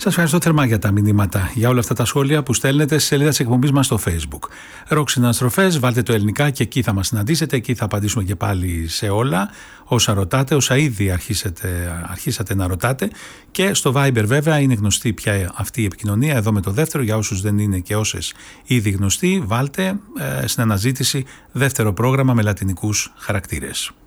Σας ευχαριστώ θερμά για τα μηνύματα, για όλα αυτά τα σχόλια που στέλνετε στη σελίδα της εκπομπής μας στο Facebook. Ροκ Συναναστροφές, βάλτε το ελληνικά και εκεί θα μας συναντήσετε, εκεί θα απαντήσουμε και πάλι σε όλα όσα ρωτάτε, όσα ήδη αρχίσατε να ρωτάτε. Και στο Viber βέβαια είναι γνωστή πια αυτή η επικοινωνία, εδώ με το δεύτερο, για όσους δεν είναι και όσες ήδη γνωστοί, βάλτε στην αναζήτηση δεύτερο πρόγραμμα με λατινικούς χαρακτήρες.